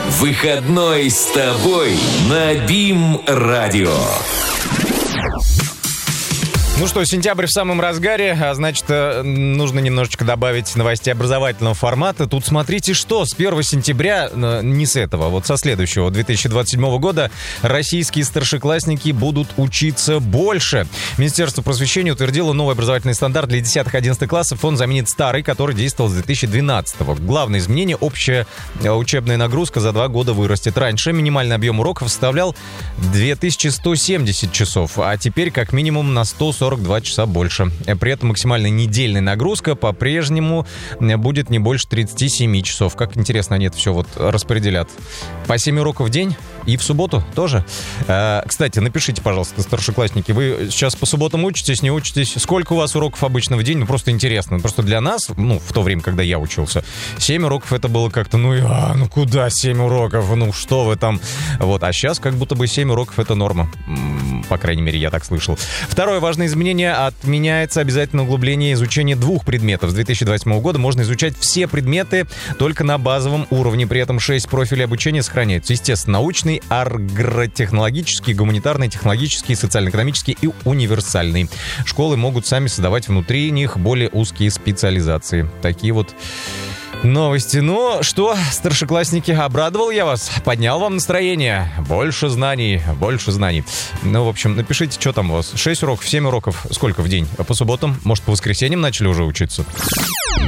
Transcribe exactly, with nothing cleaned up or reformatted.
Выходной с тобой на БИМ-радио. Ну что, сентябрь в самом разгаре, а значит, нужно немножечко добавить новостей образовательного формата. Тут смотрите что, с первого сентября, не с этого, вот со следующего, две тысячи двадцать седьмого года, российские старшеклассники будут учиться больше. Министерство просвещения утвердило новый образовательный стандарт для десятых-одиннадцатых классов. Он заменит старый, который действовал с две тысячи двенадцатого. Главное изменение — общая учебная нагрузка за два года вырастет. Раньше минимальный объем уроков составлял две тысячи сто семьдесят часов, а теперь как минимум на сто сорок два часа больше. При этом максимальная недельная нагрузка по-прежнему будет не больше тридцати семи часов. Как интересно они это все вот распределят. По семь уроков в день и в субботу тоже. Кстати, напишите, пожалуйста, старшеклассники, вы сейчас по субботам учитесь, не учитесь? Сколько у вас уроков обычно в день? Ну, просто интересно. Просто для нас, ну, в то время, когда я учился, семь уроков это было как-то, ну, а, ну куда семь уроков? Ну, что вы там? Вот. А сейчас как будто бы семь уроков это норма. По крайней мере, я так слышал. Второе важное изменение: отменяется обязательное углубление изучения двух предметов. С две тысячи двадцать седьмого года можно изучать все предметы только на базовом уровне. При этом шесть профилей обучения сохраняются. Естественно, научный, агротехнологический, гуманитарный, технологический, социально-экономический и универсальный. Школы могут сами создавать внутри них более узкие специализации. Такие вот новости. Ну что, старшеклассники, обрадовал я вас? Поднял вам настроение? Больше знаний, больше знаний. Ну, в общем, напишите, что там у вас. шесть уроков, семь уроков. Сколько в день? По субботам? Может, по воскресеньям начали уже учиться?